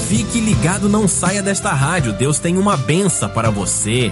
Fique ligado, não saia desta rádio. Deus tem uma benção para você.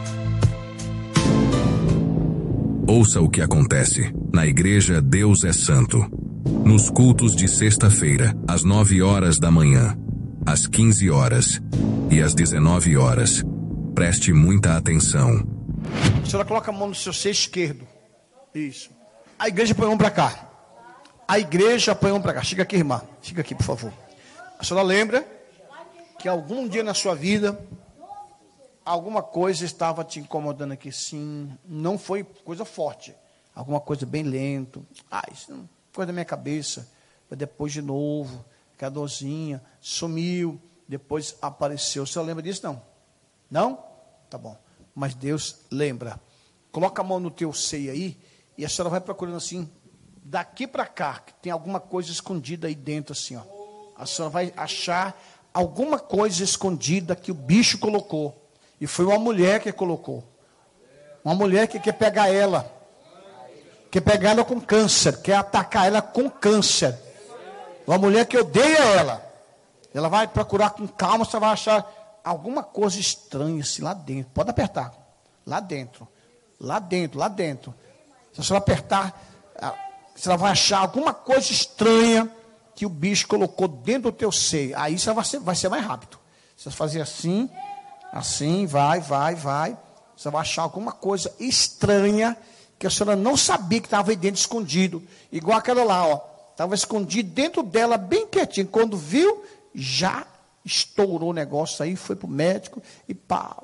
Ouça o que acontece na Igreja Deus é Santo. Nos cultos de sexta-feira, às 9 horas da manhã, às 15 horas e às 19 horas. Preste muita atenção. A senhora coloca a mão no seu seio esquerdo. Isso. A igreja põe a mão para cá. A igreja põe a mão para cá. Chega aqui, irmã. Chega aqui, por favor. A senhora lembra que algum dia na sua vida alguma coisa estava te incomodando aqui, sim. Não foi coisa forte. Alguma coisa bem lento. Isso não coisa da minha cabeça. Depois de novo, aquela dorzinha, sumiu, depois apareceu. O senhor lembra disso? Não? Não? Tá bom. Mas Deus lembra. Coloca a mão no teu seio aí, e a senhora vai procurando assim, daqui para cá, que tem alguma coisa escondida aí dentro, assim, ó. A senhora vai achar alguma coisa escondida que o bicho colocou. E foi uma mulher que colocou. Uma mulher que quer pegar ela. Quer pegar ela com câncer. Quer atacar ela com câncer. Uma mulher que odeia ela. Ela vai procurar com calma, você vai achar alguma coisa estranha assim lá dentro. Pode apertar. Lá dentro. Lá dentro, lá dentro. Se a senhora apertar, você vai achar alguma coisa estranha que o bicho colocou dentro do teu seio. Aí você vai ser mais rápido. Você vai fazer assim, assim, vai. Você vai achar alguma coisa estranha que a senhora não sabia que estava aí dentro escondido. Igual aquela lá, ó. Estava escondido dentro dela, bem quietinho. Quando viu, já estourou o negócio aí, foi para o médico e pá.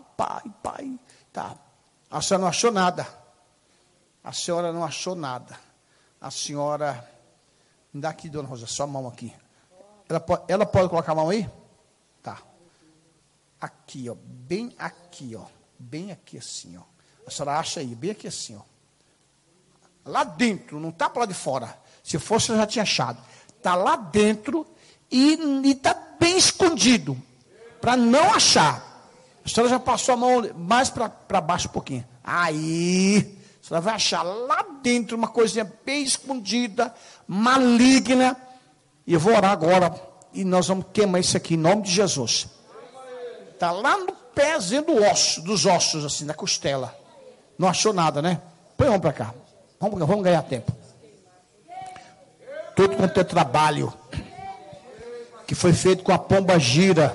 Tá. A senhora não achou nada. A senhora não achou nada. A senhora... Me dá aqui, dona Rosa, só a mão aqui. Ela pode colocar a mão aí? Tá. Aqui, ó. Bem aqui, ó. Bem aqui assim, ó. A senhora acha aí, bem aqui assim, ó. Lá dentro, não está para lá de fora. Se fosse, eu já tinha achado. Está lá dentro e está bem escondido. Para não achar. A senhora já passou a mão mais para baixo um pouquinho. Aí, a senhora vai achar lá dentro uma coisinha bem escondida, maligna. E eu vou orar agora. E nós vamos queimar isso aqui em nome de Jesus. Está lá no pezinho dos ossos, assim, da costela. Não achou nada, né? Põe a mão para cá. Vamos ganhar tempo. Tudo quanto é trabalho que foi feito com a pomba gira.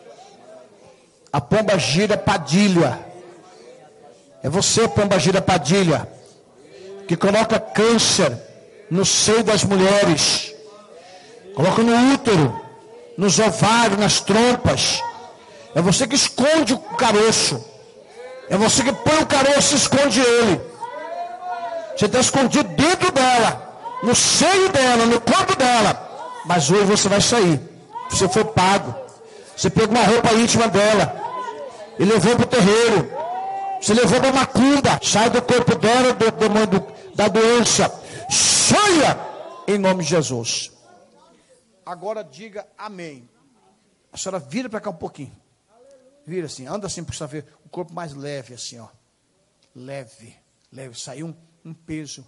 A pomba gira Padilha. É você, pomba gira Padilha, que coloca câncer no seio das mulheres. Coloca no útero, nos ovários, nas trompas. É você que esconde o caroço. É você que põe o caroço e esconde ele. Você está escondido dentro dela, no seio dela, no corpo dela. Mas hoje você vai sair. Você foi pago. Você pegou uma roupa íntima dela e levou para o terreiro. Você levou para uma macumba. Sai do corpo dela, do demônio da doença. Saia em nome de Jesus. Agora diga amém. A senhora vira para cá um pouquinho. Vira assim, anda assim para você ver o corpo mais leve assim, ó. Leve. Saiu um peso.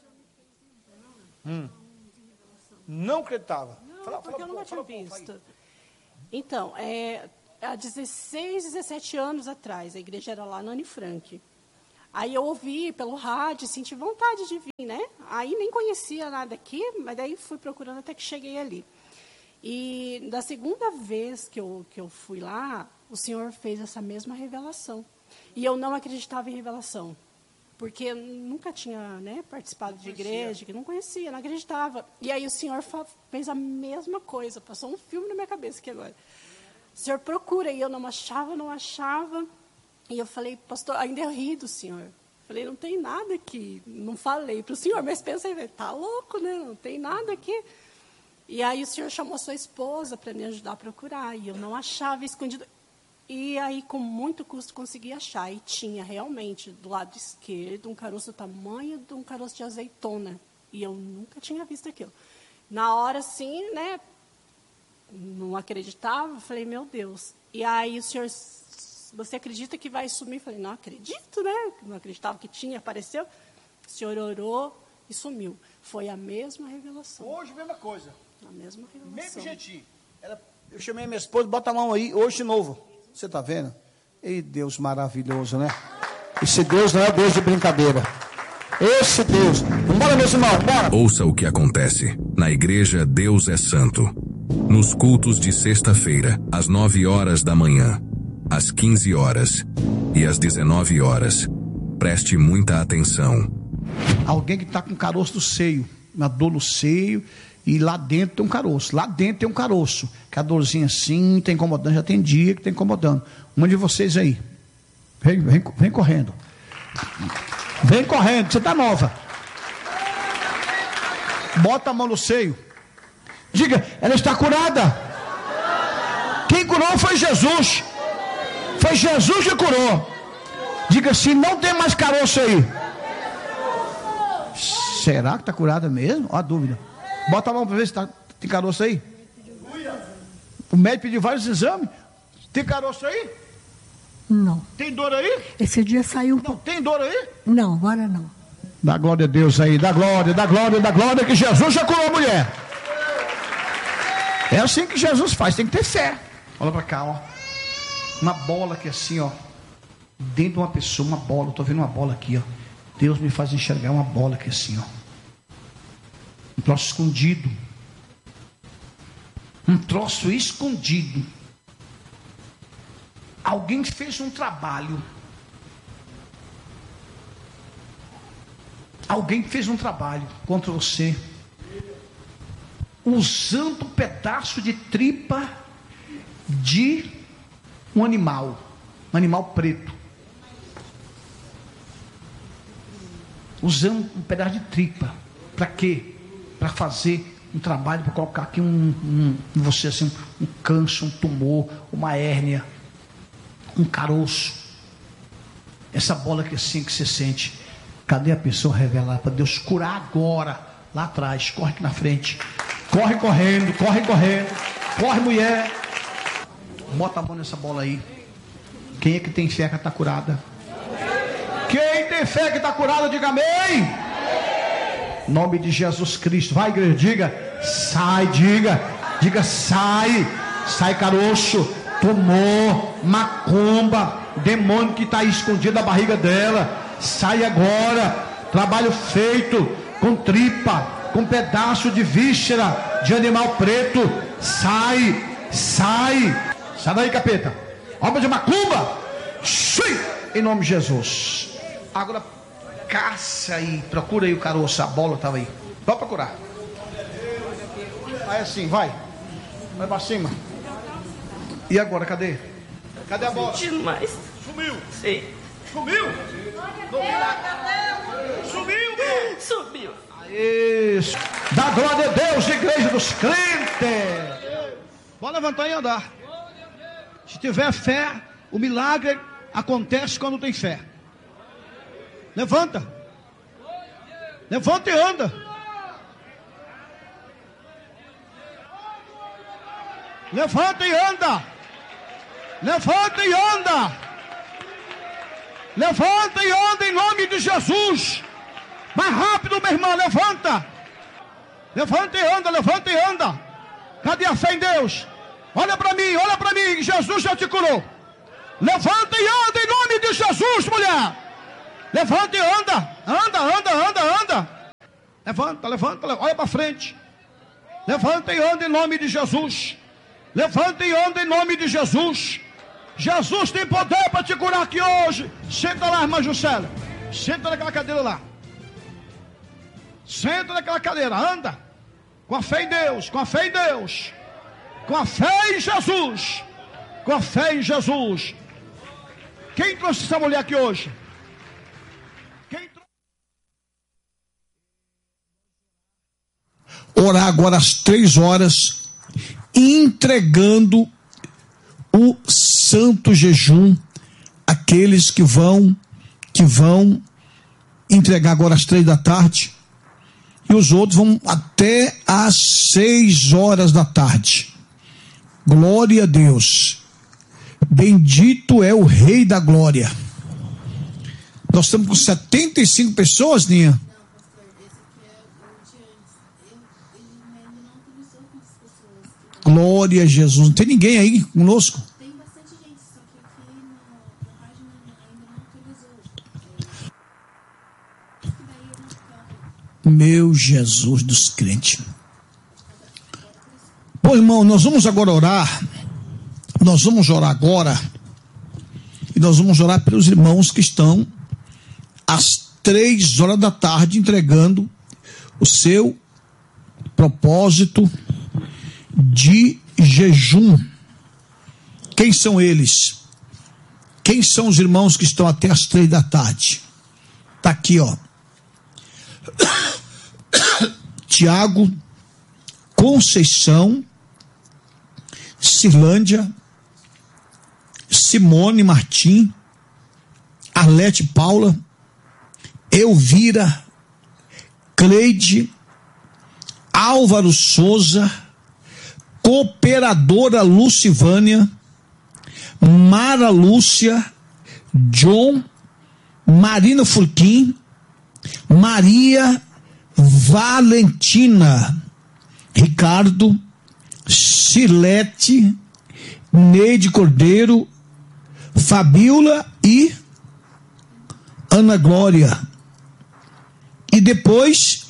Não acreditava. Não, porque eu nunca tinha visto. Então, há 16, 17 anos atrás, a igreja era lá na Anne Frank. Aí eu ouvi pelo rádio, senti vontade de vir, né? Aí nem conhecia nada aqui, mas daí fui procurando até que cheguei ali. E da segunda vez que eu fui lá, o Senhor fez essa mesma revelação. E eu não acreditava em revelação. Porque eu nunca tinha, né, participado de igreja, que não conhecia, não acreditava. E aí o Senhor fez a mesma coisa, passou um filme na minha cabeça aqui agora. O Senhor procura, e eu não achava. E eu falei, pastor, ainda eu ri do Senhor. Falei, não tem nada aqui. Não falei para o Senhor, mas pensei, tá louco, né? Não tem nada aqui. E aí o Senhor chamou sua esposa para me ajudar a procurar. E eu não achava escondido. E aí, com muito custo, consegui achar. E tinha realmente, do lado esquerdo, um caroço do tamanho de um caroço de azeitona. E eu nunca tinha visto aquilo. Na hora, assim, né, não acreditava. Falei, meu Deus. E aí o Senhor, você acredita que vai sumir? Falei, não acredito, né? Não acreditava que tinha, apareceu. O Senhor orou e sumiu. Foi a mesma revelação. Hoje, mesma coisa. A mesma revelação. Mesmo jeitinho. Eu chamei minha esposa, bota a mão aí, hoje de novo. Você está vendo? E Deus maravilhoso, né? Esse Deus não é Deus de brincadeira. Esse Deus. Bora, meus irmãos, bora. Ouça o que acontece. Na igreja Deus é Santo. Nos cultos de sexta-feira, às 9 horas da manhã, às 15 horas e às 19 horas. Preste muita atenção. Alguém que está com caroço no seio, uma dor no seio, e lá dentro tem um caroço. Lá dentro tem um caroço. Que a dorzinha assim está incomodando, já tem dia que está incomodando. Uma de vocês aí. Vem correndo. Vem correndo, você está nova. Bota a mão no seio. Diga, ela está curada. Quem curou foi Jesus. Foi Jesus que curou. Diga, se não tem mais caroço aí. Será que está curada mesmo? Ó a dúvida. Bota a mão para ver se tem caroço aí. O médico pediu vários exames. Tem caroço aí? Não. Tem dor aí? Esse dia saiu Não, tem dor aí? Não, agora não. Dá glória a Deus aí, dá glória, que Jesus já curou a mulher. É assim que Jesus faz, tem que ter fé. Olha para cá, ó. Uma bola aqui assim, ó. Dentro de uma pessoa, uma bola. Eu tô vendo uma bola aqui, ó. Deus me faz enxergar uma bola aqui assim, ó. Um troço escondido. Um troço escondido. Alguém fez um trabalho. Alguém fez um trabalho contra você, usando um pedaço de tripa de um animal preto. Usando um pedaço de tripa. Para quê? Para fazer um trabalho, para colocar aqui em você assim, um câncer, um tumor, uma hérnia, um caroço. Essa bola aqui assim que você sente. Cadê a pessoa revelar para Deus curar agora? Lá atrás, corre aqui na frente. Corre correndo, corre mulher. Bota a mão nessa bola aí. Quem é que tem fé que está curada? Quem tem fé que está curada, diga amém. Em nome de Jesus Cristo. Vai, igreja, diga. Sai, diga sai. Sai caroço, tumor, macumba, demônio que está aí escondido na barriga dela. Sai agora. Trabalho feito com tripa, com pedaço de víscera de animal preto. Sai daí, capeta. Obra de macumba. Em nome de Jesus. Agora caça aí, procura aí o caroço, a bola estava aí. Vai procurar. Aí assim, vai para cima. E agora, cadê a bola? Sentindo mais. Sumiu. Sim. Sumiu? Subiu. Isso. Dá glória a Deus, igreja dos crentes. Pode levantar e andar. Se tiver fé, o milagre acontece quando tem fé. Levanta. Levanta e anda. Levanta e anda. Levanta e anda. Levanta e anda em nome de Jesus. Mais rápido, meu irmão, levanta. Levanta e anda. Cadê a fé em Deus? Olha para mim, Jesus já te curou. Levanta e anda em nome de Jesus, mulher. Levanta e anda. Anda. Levanta, olha para frente. Levanta e anda em nome de Jesus. Levanta e anda em nome de Jesus. Jesus tem poder para te curar aqui hoje. Senta lá, irmã Juscelia. Senta naquela cadeira lá. Senta naquela cadeira, anda. Com a fé em Deus, com a fé em Jesus. Com a fé em Jesus. Quem trouxe essa mulher aqui hoje? Orar agora às 3 horas, entregando o santo jejum, aqueles que vão entregar agora às 3 da tarde, e os outros vão até às 6 horas da tarde. Glória a Deus. Bendito é o Rei da Glória. Nós estamos com 75 pessoas, Ninha. Glória a Jesus. Não tem ninguém aí conosco? Tem bastante gente, só que aqui na página ainda não atualizou. Meu Jesus dos crentes. Bom, irmão, nós vamos agora orar. Nós vamos orar agora. E nós vamos orar pelos irmãos que estão às 3 horas da tarde entregando o seu propósito de jejum. Quem são eles? Quem são os irmãos que estão até às 3 da tarde? Está aqui, ó. Tiago, Conceição, Cirlândia, Simone Martim, Arlete Paula, Elvira, Cleide, Álvaro Souza, Cooperadora Lucivânia, Mara Lúcia, John, Marina Furquim, Maria Valentina, Ricardo, Silete, Neide Cordeiro, Fabiola e Ana Glória. E depois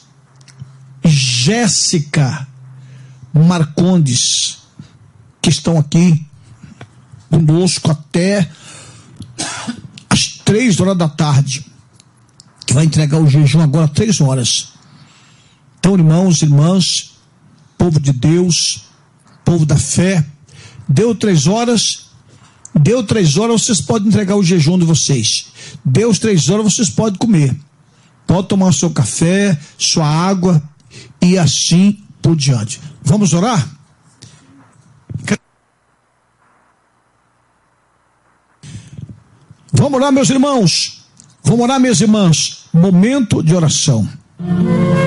Jéssica Marcondes, que estão aqui conosco até às 3 horas da tarde, que vai entregar o jejum agora às 3 horas. Então, irmãos e irmãs, povo de Deus, povo da fé, deu 3 horas, vocês podem entregar o jejum de vocês. Deu 3 horas, vocês podem comer. Pode tomar o seu café, sua água e assim por diante. Vamos orar? Vamos orar, meus irmãos. Vamos orar, minhas irmãs. Momento de oração.